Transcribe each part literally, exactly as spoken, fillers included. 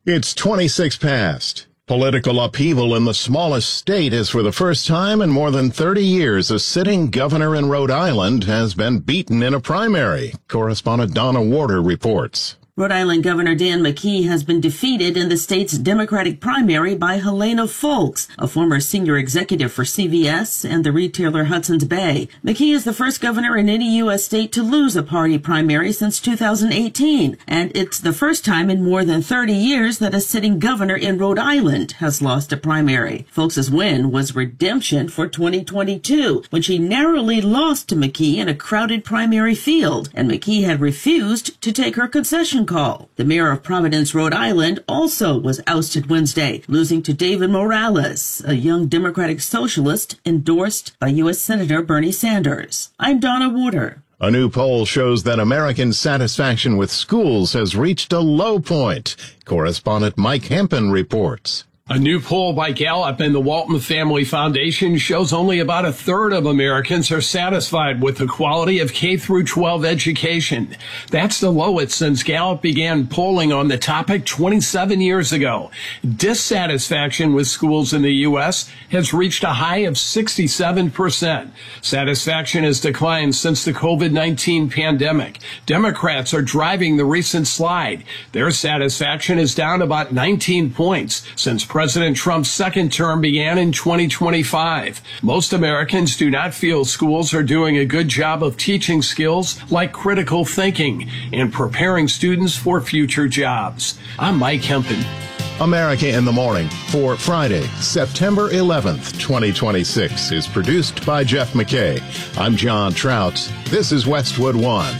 It's twenty-six past. Political upheaval in the smallest state is for the first time in more than thirty years. A sitting governor in Rhode Island has been beaten in a primary. Correspondent Donna Warder reports. Rhode Island Governor Dan McKee has been defeated in the state's Democratic primary by Helena Foulkes, a former senior executive for C V S and the retailer Hudson's Bay. McKee is the first governor in any U S state to lose a party primary since two thousand eighteen, and it's the first time in more than thirty years that a sitting governor in Rhode Island has lost a primary. Foulkes' win was redemption for twenty twenty-two, when she narrowly lost to McKee in a crowded primary field, and McKee had refused to take her concession call. The mayor of Providence, Rhode Island, also was ousted Wednesday, losing to David Morales, a young Democratic socialist endorsed by U S Senator Bernie Sanders. I'm Donna Warder. A new poll shows that American satisfaction with schools has reached a low point. Correspondent Mike Hempen reports. A new poll by Gallup and the Walton Family Foundation shows only about a third of Americans are satisfied with the quality of K through twelve education. That's the lowest since Gallup began polling on the topic twenty-seven years ago. Dissatisfaction with schools in the U S has reached a high of sixty-seven percent. Satisfaction has declined since the COVID nineteen pandemic. Democrats are driving the recent slide. Their satisfaction is down about nineteen points since President Trump's second term began in twenty twenty-five. Most Americans do not feel schools are doing a good job of teaching skills like critical thinking and preparing students for future jobs. I'm Mike Hempen. America in the Morning for Friday, September eleventh, twenty twenty-six is produced by Jeff McKay. I'm John Trout. This is Westwood One.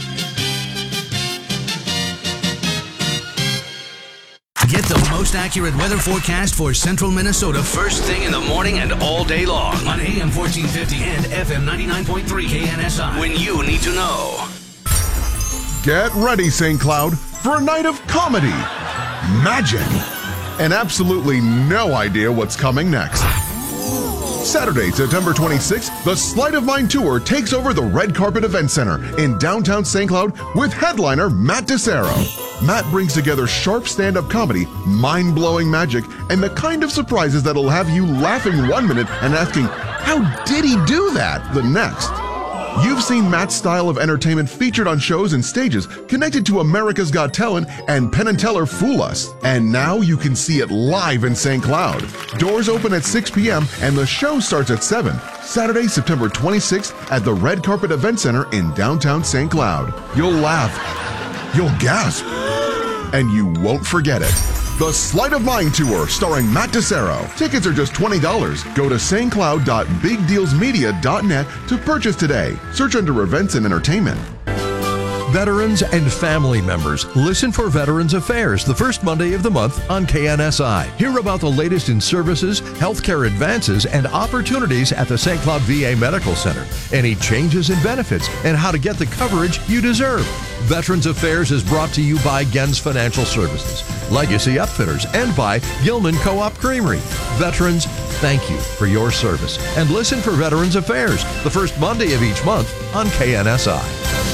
Get the most accurate weather forecast for central Minnesota first thing in the morning and all day long on A M fourteen fifty and F M ninety-nine point three K N S I. When you need to know. Get ready, Saint Cloud, for a night of comedy, magic, and absolutely no idea what's coming next. Saturday, September twenty-sixth, the Sleight of Mind Tour takes over the Red Carpet Event Center in downtown Saint Cloud with headliner Matt DeSero. Matt brings together sharp stand-up comedy, mind-blowing magic, and the kind of surprises that'll have you laughing one minute and asking, how did he do that, the next? You've seen Matt's style of entertainment featured on shows and stages connected to America's Got Talent and Penn and Teller Fool Us. And now you can see it live in Saint Cloud. Doors open at six p.m. and the show starts at seven. Saturday, September twenty-sixth at the Red Carpet Event Center in downtown Saint Cloud. You'll laugh, you'll gasp, and you won't forget it. The Sleight of Mind Tour starring Matt DeSero. Tickets are just twenty dollars. Go to s t cloud dot big deals media dot net to purchase today. Search under events and entertainment. Veterans and family members, listen for Veterans Affairs the first Monday of the month on K N S I. Hear about the latest in services, healthcare advances, and opportunities at the Saint Cloud V A Medical Center. Any changes in benefits and how to get the coverage you deserve. Veterans Affairs is brought to you by Gens Financial Services, Legacy Upfitters, and by Gilman Co-op Creamery. Veterans, thank you for your service. And listen for Veterans Affairs the first Monday of each month on K N S I.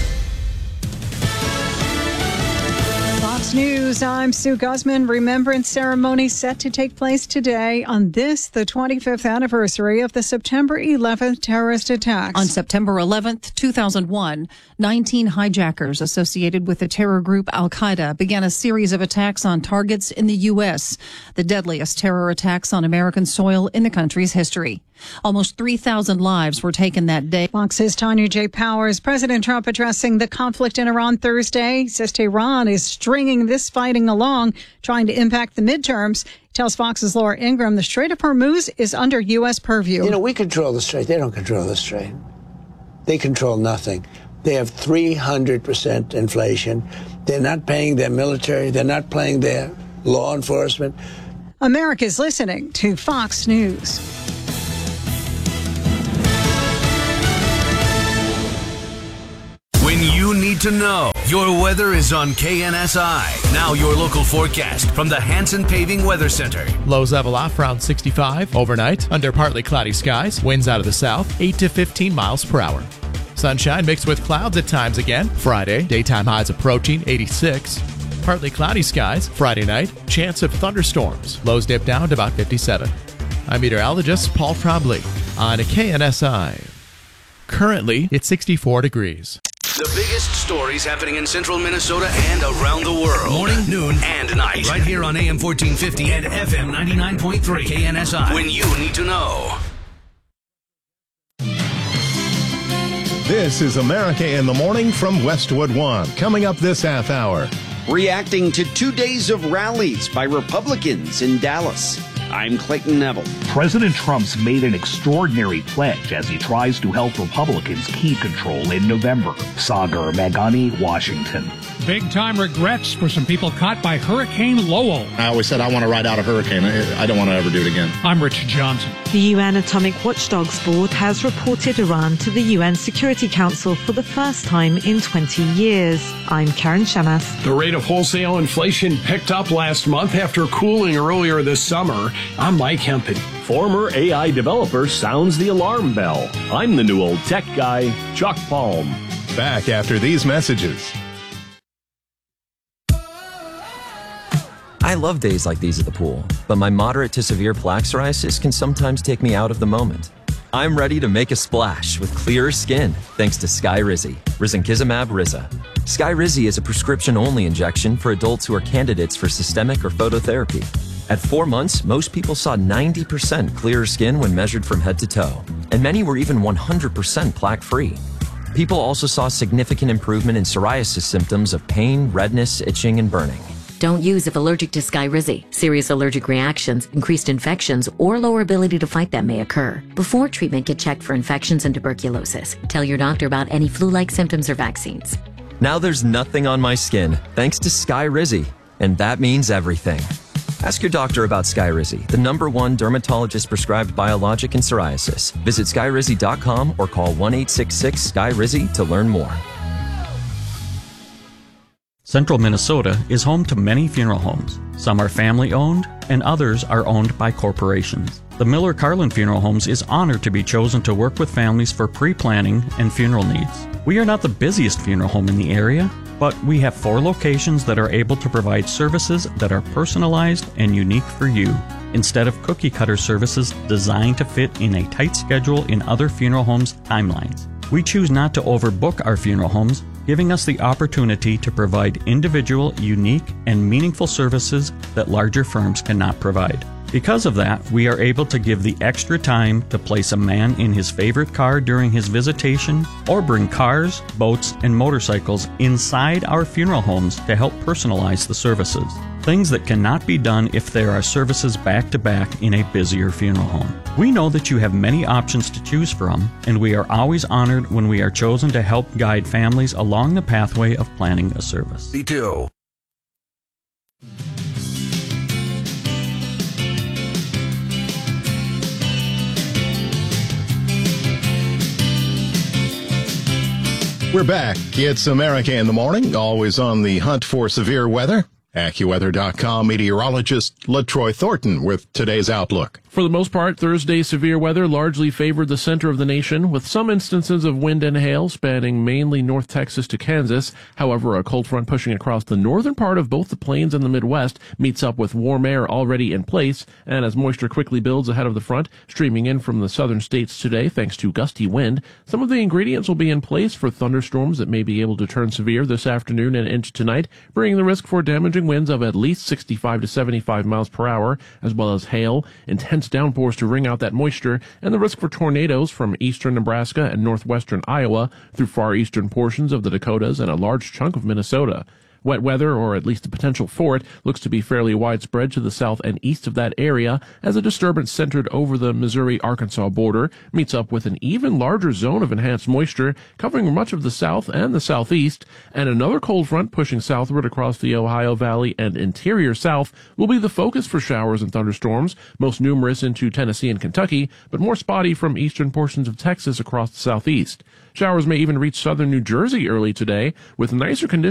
News. I'm Sue Guzman. Remembrance ceremony set to take place today on this, the twenty-fifth anniversary of the September eleventh terrorist attacks. On September eleventh, two thousand one, nineteen hijackers associated with the terror group Al-Qaeda began a series of attacks on targets in the U S, the deadliest terror attacks on American soil in the country's history. Almost three thousand lives were taken that day. Fox's Tanya J. Powers. President Trump addressing the conflict in Iran Thursday. He says Tehran is stringing this fighting along, trying to impact the midterms. He tells Fox's Laura Ingraham the Strait of Hormuz is under U S purview. You know, we control the Strait. They don't control the Strait. They control nothing. They have three hundred percent inflation. They're not paying their military. They're not paying their law enforcement. America's listening to Fox News. When you need to know, your weather is on K N S I. Now your local forecast from the Hanson Paving Weather Center. Lows level off around sixty-five overnight under partly cloudy skies. Winds out of the south, eight to fifteen miles per hour. Sunshine mixed with clouds at times again. Friday, daytime highs approaching eighty-six. Partly cloudy skies. Friday night, chance of thunderstorms. Lows dip down to about fifty-seven. I'm meteorologist Paul Trombley on K N S I. Currently, it's sixty-four degrees. The biggest stories happening in central Minnesota and around the world. Morning, noon, and night. Right here on A M fourteen fifty and F M ninety-nine point three K N S I. When you need to know. This is America in the Morning from Westwood One. Coming up this half hour. Reacting to two days of rallies by Republicans in Dallas. I'm Clayton Neville. President Trump's made an extraordinary pledge as he tries to help Republicans keep control in November. Sagar Meghani, Washington. Big-time regrets for some people caught by Hurricane Lowell. I always said I want to ride out a hurricane. I don't want to ever do it again. I'm Rich Johnson. The U N Atomic Watchdogs Board has reported Iran to the U N Security Council for the first time in twenty years. I'm Karen Shamas. The rate of wholesale inflation picked up last month after cooling earlier this summer. I'm Mike Hempen. Former A I developer sounds the alarm bell. I'm the new old tech guy, Chuck Palm. Back after these messages. I love days like these at the pool, but my moderate to severe plaque psoriasis can sometimes take me out of the moment. I'm ready to make a splash with clearer skin thanks to Skyrizi, risankizumab Riza. Skyrizi is a prescription-only injection for adults who are candidates for systemic or phototherapy. At four months, most people saw ninety percent clearer skin when measured from head to toe, and many were even one hundred percent plaque-free. People also saw significant improvement in psoriasis symptoms of pain, redness, itching, and burning. Don't use if allergic to Skyrizi. Serious allergic reactions, increased infections, or lower ability to fight them may occur. Before treatment, get checked for infections and tuberculosis. Tell your doctor about any flu-like symptoms or vaccines. Now there's nothing on my skin, thanks to Skyrizi, and that means everything. Ask your doctor about Skyrizi, the number one dermatologist-prescribed biologic in psoriasis. Visit skyrizi dot com or call one eight six six Sky Rizi to learn more. Central Minnesota is home to many funeral homes. Some are family-owned, and others are owned by corporations. The Miller Carlin Funeral Homes is honored to be chosen to work with families for pre-planning and funeral needs. We are not the busiest funeral home in the area, but we have four locations that are able to provide services that are personalized and unique for you, instead of cookie-cutter services designed to fit in a tight schedule in other funeral homes' timelines. We choose not to overbook our funeral homes, giving us the opportunity to provide individual, unique, and meaningful services that larger firms cannot provide. Because of that, we are able to give the extra time to place a man in his favorite car during his visitation, or bring cars, boats, and motorcycles inside our funeral homes to help personalize the services. Things that cannot be done if there are services back-to-back in a busier funeral home. We know that you have many options to choose from, and we are always honored when we are chosen to help guide families along the pathway of planning a service. Me too. We're back. It's America in the Morning, always on the hunt for severe weather. AccuWeather dot com meteorologist LaTroy Thornton with today's outlook. For the most part, Thursday's severe weather largely favored the center of the nation, with some instances of wind and hail spanning mainly North Texas to Kansas. However, a cold front pushing across the northern part of both the plains and the Midwest meets up with warm air already in place, and as moisture quickly builds ahead of the front, streaming in from the southern states today thanks to gusty wind, some of the ingredients will be in place for thunderstorms that may be able to turn severe this afternoon and into tonight, bringing the risk for damaging winds of at least sixty-five to seventy-five miles per hour, as well as hail, intense downpours to wring out that moisture, and the risk for tornadoes from eastern Nebraska and northwestern Iowa through far eastern portions of the Dakotas and a large chunk of Minnesota. Wet weather, or at least the potential for it, looks to be fairly widespread to the south and east of that area as a disturbance centered over the Missouri-Arkansas border meets up with an even larger zone of enhanced moisture covering much of the south and the southeast, and another cold front pushing southward across the Ohio Valley and interior south will be the focus for showers and thunderstorms, most numerous into Tennessee and Kentucky, but more spotty from eastern portions of Texas across the southeast. Showers may even reach southern New Jersey early today, with nicer conditions